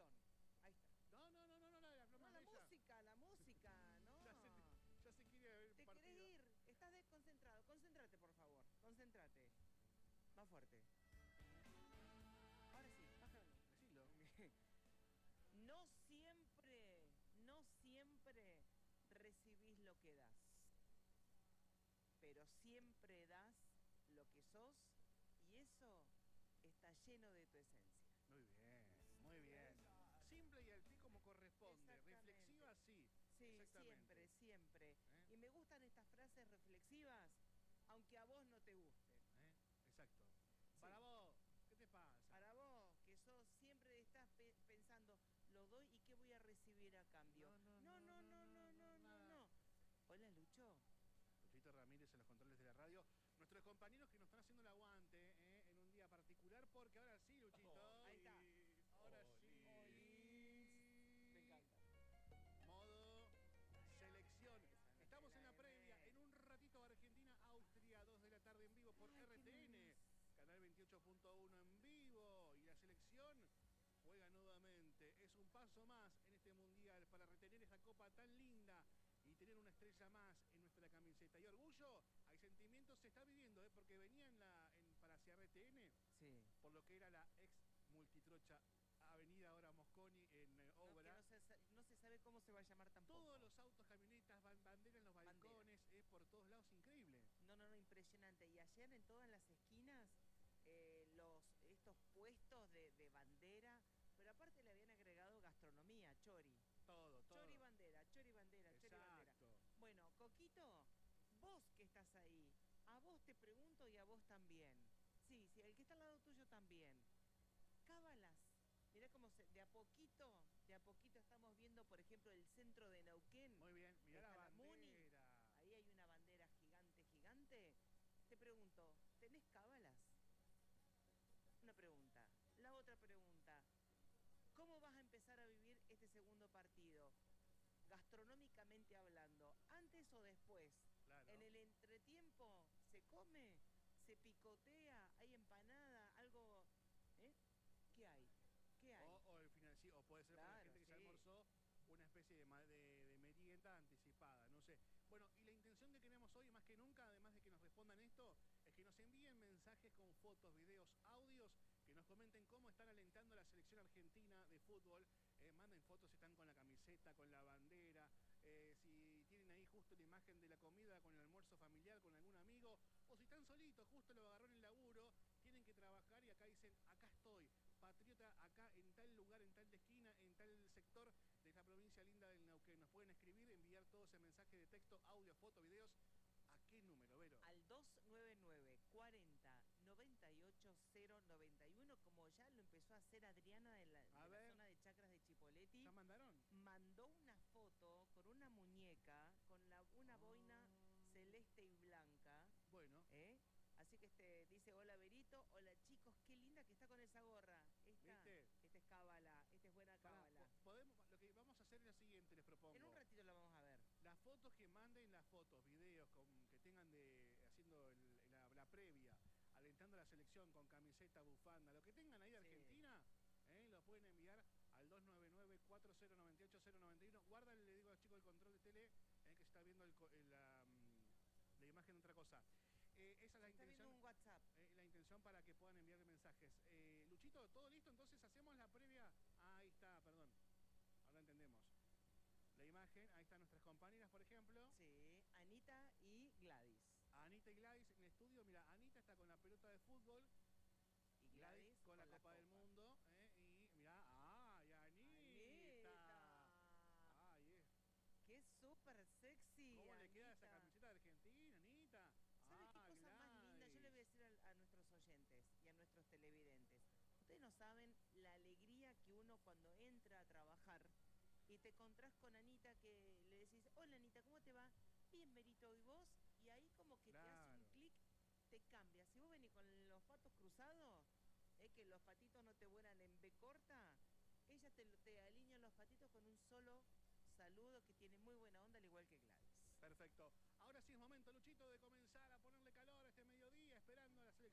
selección. Ahí está. No, la No, pluma la de ella. música, no. Ya se quiere ver el ¿Te partido. querés ir? Estás desconcentrado. Concéntrate, por favor. Concéntrate. Más fuerte. Ahora sí, bájalo. Decilo. No siempre recibís lo que das, pero siempre das lo que sos y eso está lleno de tu esencia. Muy bien. Simple y al pie como corresponde. Reflexiva, sí. Sí, siempre. Y me gustan estas frases reflexivas, aunque a vos no te gusten. Exacto. Sí. Para vos, ¿qué te pasa? Para vos, que sos siempre estás pensando, lo doy y qué voy a recibir a cambio. No. Hola, Lucho. Luchito Ramírez en los controles de la radio. Nuestros compañeros que nos están haciendo el aguante en un día particular, porque ahora sí, Luchito. Ahí está. Ahora sí. Me encanta. Modo selección. Estamos en la previa. En un ratito Argentina-Austria, 2 de la tarde en vivo por RTN. Canal 28.1 en vivo. Y la selección juega nuevamente. Es un paso más en este mundial para retener esta copa tan linda y tener una estrella más en nuestra camiseta. Y orgullo, hay sentimientos, se está viviendo, porque venía para hacia RTN, sí, por lo que era la ex multitrocha Avenida ahora Mosconi en obra. No se sabe cómo se va a llamar tampoco. Todos los autos, camionetas, banderas en los balcones, por todos lados, increíble. No, impresionante. Y ayer en todas las esquinas, estos puestos de bandera, pero aparte le habían agregado gastronomía, chori. Todo. Chori bandera. Exacto. Bueno, Coquito, vos que estás ahí, a vos te pregunto y a vos también. Sí, el que está al lado tuyo también. Cábalas. Mirá cómo de a poquito estamos viendo, por ejemplo, el centro de Neuquén. Muy bien, mirá la bandera. Muni. Ahí hay una bandera gigante. Te pregunto, ¿tenés cábalas? Una pregunta. La otra pregunta, ¿cómo vas a empezar a vivir este segundo partido? Gastronómicamente hablando, ¿antes o después? Claro. En el entretiempo, ¿se come? ¿Se picotea? ¿Hay empanada? ¿Algo? ¿Qué hay? O el final, sí, o puede ser, claro, para la gente que se almorzó, una especie de merienda anticipada, no sé. Bueno, y la intención que tenemos hoy, más que nunca, además de que nos respondan esto, es que nos envíen mensajes con fotos, videos, audios, que nos comenten cómo están alentando a la selección argentina de fútbol. Manden fotos si están con la camiseta, con la bandera, si tienen ahí justo la imagen de la comida con el almuerzo familiar, con algún amigo, o si están solitos, justo lo agarró en el laburo, tienen que trabajar y acá dicen, acá estoy, patriota, acá en tal lugar, en tal esquina, en tal sector de esta provincia linda del Neuquén. Nos pueden escribir, enviar todo ese mensaje de texto, audio, foto, videos. ¿A qué número, Vero? Al 299 40 98 091, como ya lo empezó a hacer Adriana de la zona de Chacras de Chipoleti. ¿Ya mandaron? Mandó una foto con una muñeca, con una boina celeste y blanca. Bueno. Así que dice, hola Verito, hola chicos, qué linda que está con esa gorra. Esta es cábala, esta es buena cábala. Lo que vamos a hacer es lo siguiente, les propongo. En un ratito la vamos a ver. Las fotos que manden, las fotos, videos que tengan haciendo la previa, alentando a la selección con camiseta, bufanda, lo que tengan ahí de Argentina, lo pueden enviar al 299-4098-091. Guardan, le digo al chico del control de tele, que se está viendo la imagen de otra cosa. Esa es la intención. Está viendo un WhatsApp. La intención para que puedan enviar mensajes. Luchito, ¿todo listo? Entonces hacemos la previa. Ahí está, perdón. Ahora entendemos. La imagen, ahí están nuestras compañeras, por ejemplo. Sí, Anita y Gladys. Anita y Gladys en el estudio. Mira, Anita está con la pelota de fútbol. Y Gladys con la Copa del Mundo. Y mira, ¡ay, Anita! ¡Ay, ¡Qué súper sexy! ¿Cómo le queda esa camiseta de Argentina, Anita? ¿Sabe qué cosa más linda? Yo le voy a decir a nuestros oyentes y a nuestros televidentes. Ustedes no saben la alegría que uno cuando entra a trabajar y te encontrás con Anita, que le decís, hola Anita, ¿cómo te va? Bien, Merito, ¿y vos? Y ahí como que te hace un clic, te cambia. Si vos venís con los patos cruzados, que los patitos no te vuelan en B corta, ella te alinea los patitos con un solo saludo que tiene muy buena onda, al igual que Gladys. Perfecto. Ahora sí es momento, Luchito, de comenzar.